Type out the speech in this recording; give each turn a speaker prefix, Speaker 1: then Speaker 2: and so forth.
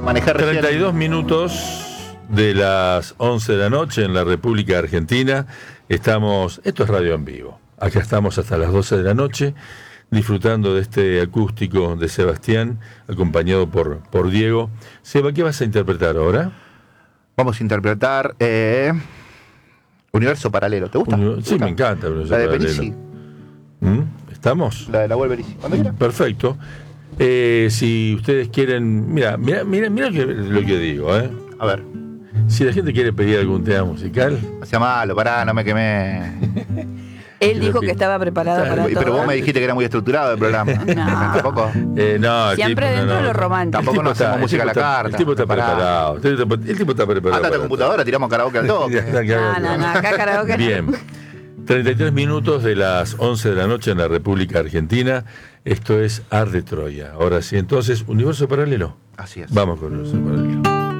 Speaker 1: Manejé recién.
Speaker 2: 32 minutos de las 11 de la noche en la República Argentina. Esto es radio en vivo. Acá estamos hasta las 12 de la noche, disfrutando de este acústico de Sebastián, acompañado por Diego. Seba, ¿qué vas a interpretar ahora?
Speaker 1: Vamos a interpretar Universo Paralelo. ¿Te gusta?
Speaker 2: Sí, me encanta.
Speaker 1: La de Perisi.
Speaker 2: ¿Estamos?
Speaker 1: La de la Perisi. Cuando quiera.
Speaker 2: Perfecto. Si ustedes quieren... Mira lo que digo,
Speaker 1: A ver.
Speaker 2: Si la gente quiere pedir algún tema musical...
Speaker 1: No sea malo, pará, no me quemé.
Speaker 3: Él dijo que estaba preparado para todo.
Speaker 1: Pero vos me dijiste que era muy estructurado el programa.
Speaker 3: No.
Speaker 1: Tampoco.
Speaker 2: No,
Speaker 3: siempre dentro de lo romántico.
Speaker 1: Tampoco no hacemos música a la carta.
Speaker 2: El tipo está preparado. El tipo está preparado.
Speaker 1: Andate a computadora, tiramos karaoke al toque.
Speaker 3: No, acá karaoke.
Speaker 2: Bien. 33 minutos de las 11 de la noche en la República Argentina. Esto es Ar de Troya. Ahora sí, entonces, Universo Paralelo.
Speaker 1: Así es.
Speaker 2: Vamos con Universo Paralelo.